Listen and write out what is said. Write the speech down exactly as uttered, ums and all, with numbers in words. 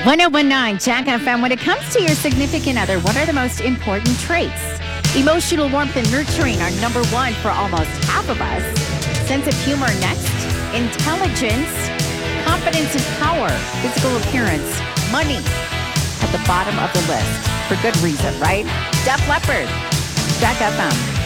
ten19 Jack F M. When it comes to your significant other, what are the most important traits? Emotional warmth and nurturing are number one for almost half of us. Sense of humor next. Intelligence, confidence and power, physical appearance, money at the bottom of the list. For good reason, right? Def Leppard, Jack F M.